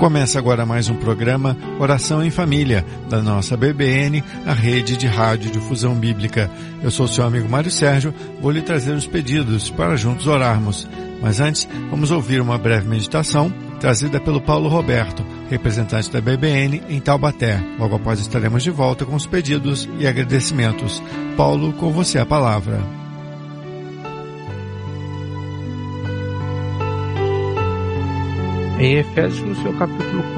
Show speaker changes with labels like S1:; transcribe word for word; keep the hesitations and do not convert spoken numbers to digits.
S1: Começa agora mais um programa Oração em Família, da nossa B B N, a rede de radiodifusão bíblica. Eu sou seu amigo Mário Sérgio, vou lhe trazer os pedidos para juntos orarmos. Mas antes, vamos ouvir uma breve meditação trazida pelo Paulo Roberto, representante da B B N em Taubaté. Logo após estaremos de volta com os pedidos e agradecimentos. Paulo, com você a palavra.
S2: Em Efésios, no seu capítulo